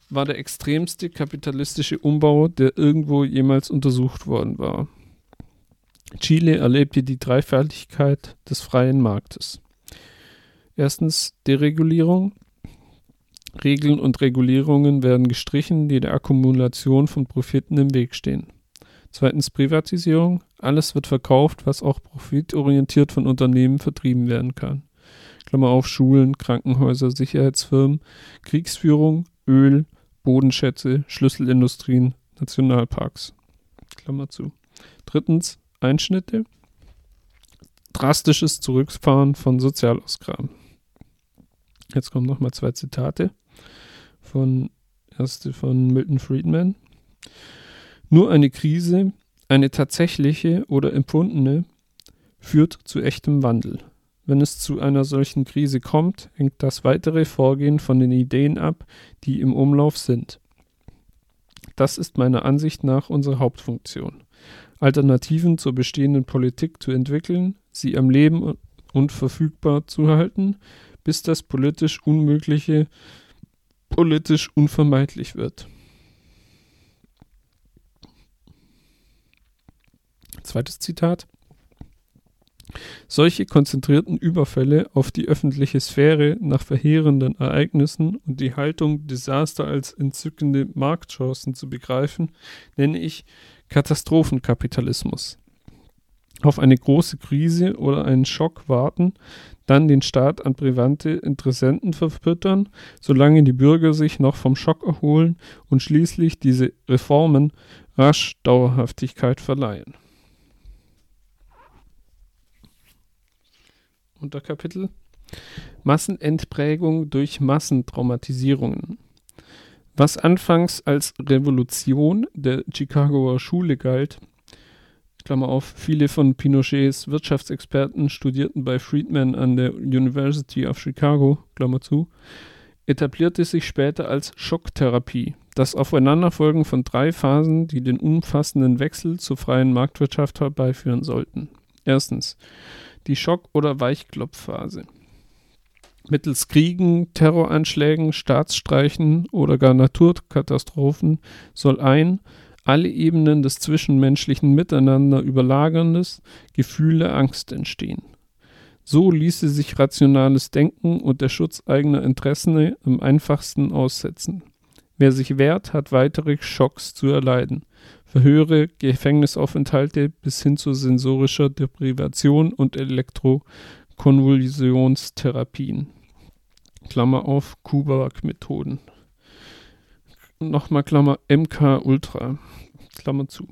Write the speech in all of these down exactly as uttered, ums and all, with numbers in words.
war der extremste kapitalistische Umbau, der irgendwo jemals untersucht worden war. Chile erlebte die Dreifaltigkeit des freien Marktes. Erstens Deregulierung. Regeln und Regulierungen werden gestrichen, die der Akkumulation von Profiten im Weg stehen. Zweitens Privatisierung. Alles wird verkauft, was auch profitorientiert von Unternehmen vertrieben werden kann. Klammer auf, Schulen, Krankenhäuser, Sicherheitsfirmen, Kriegsführung, Öl, Bodenschätze, Schlüsselindustrien, Nationalparks. Klammer zu. Drittens Einschnitte. Drastisches Zurückfahren von Sozialausgaben. Jetzt kommen nochmal zwei Zitate. Von, erste von Milton Friedman. Nur eine Krise, eine tatsächliche oder empfundene, führt zu echtem Wandel. Wenn es zu einer solchen Krise kommt, hängt das weitere Vorgehen von den Ideen ab, die im Umlauf sind. Das ist meiner Ansicht nach unsere Hauptfunktion. Alternativen zur bestehenden Politik zu entwickeln, sie am Leben und verfügbar zu halten, bis das politisch Unmögliche politisch unvermeidlich wird. Zweites Zitat. Solche konzentrierten Überfälle auf die öffentliche Sphäre nach verheerenden Ereignissen und die Haltung, Desaster als entzückende Marktchancen zu begreifen, nenne ich Katastrophenkapitalismus. Auf eine große Krise oder einen Schock warten, dann den Staat an private Interessenten verfüttern, solange die Bürger sich noch vom Schock erholen und schließlich diese Reformen rasch Dauerhaftigkeit verleihen. Unterkapitel Massenentprägung durch Massentraumatisierungen. Was anfangs als Revolution der Chicagoer Schule galt, Klammer auf, viele von Pinochets Wirtschaftsexperten studierten bei Friedman an der University of Chicago, Klammer zu, etablierte sich später als Schocktherapie, das Aufeinanderfolgen von drei Phasen, die den umfassenden Wechsel zur freien Marktwirtschaft herbeiführen sollten. Erstens, die Schock- oder Weichklopfphase. Mittels Kriegen, Terroranschlägen, Staatsstreichen oder gar Naturkatastrophen soll ein alle Ebenen des zwischenmenschlichen Miteinander überlagerndes Gefühl der Angst entstehen. So ließe sich rationales Denken und der Schutz eigener Interessen am einfachsten aussetzen. Wer sich wehrt, hat weitere Schocks zu erleiden. Verhöre, Gefängnisaufenthalte bis hin zu sensorischer Deprivation und Elektrokonvulsionstherapien. Klammer auf, Kubak-Methoden. Nochmal Klammer M K Ultra, Klammer zu.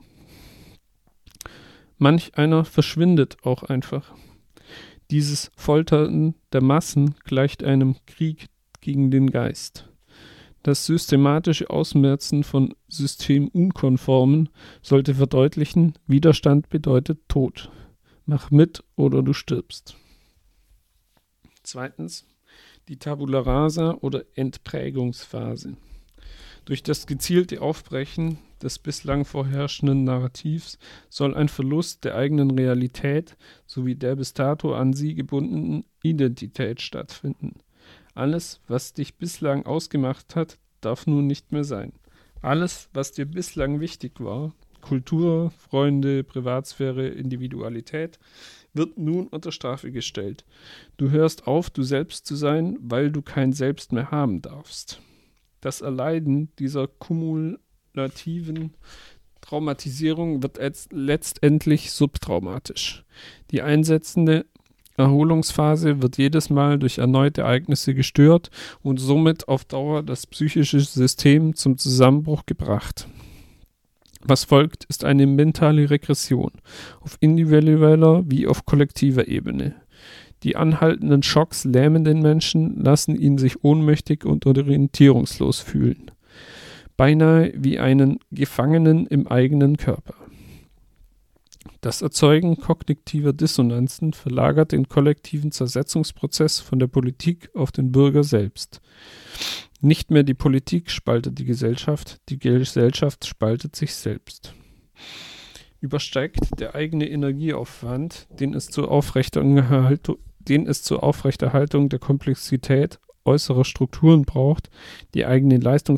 Manch einer verschwindet auch einfach. Dieses Foltern der Massen gleicht einem Krieg gegen den Geist. Das systematische Ausmerzen von Systemunkonformen sollte verdeutlichen, Widerstand bedeutet Tod. Mach mit oder du stirbst. Zweitens, die Tabula Rasa oder Entprägungsphase. Durch das gezielte Aufbrechen des bislang vorherrschenden Narrativs soll ein Verlust der eigenen Realität sowie der bis dato an sie gebundenen Identität stattfinden. Alles, was dich bislang ausgemacht hat, darf nun nicht mehr sein. Alles, was dir bislang wichtig war, Kultur, Freunde, Privatsphäre, Individualität, wird nun unter Strafe gestellt. Du hörst auf, du selbst zu sein, weil du kein Selbst mehr haben darfst. Das Erleiden dieser kumulativen Traumatisierung wird als letztendlich subtraumatisch. Die einsetzende Erholungsphase wird jedes Mal durch erneute Ereignisse gestört und somit auf Dauer das psychische System zum Zusammenbruch gebracht. Was folgt, ist eine mentale Regression auf individueller wie auf kollektiver Ebene. Die anhaltenden Schocks lähmen den Menschen, lassen ihn sich ohnmächtig und orientierungslos fühlen. Beinahe wie einen Gefangenen im eigenen Körper. Das Erzeugen kognitiver Dissonanzen verlagert den kollektiven Zersetzungsprozess von der Politik auf den Bürger selbst. Nicht mehr die Politik spaltet die Gesellschaft, die Gesellschaft spaltet sich selbst. Übersteigt der eigene Energieaufwand, den es zur Aufrechterhaltung, den es zur Aufrechterhaltung der Komplexität äußerer Strukturen braucht, die eigene Leistung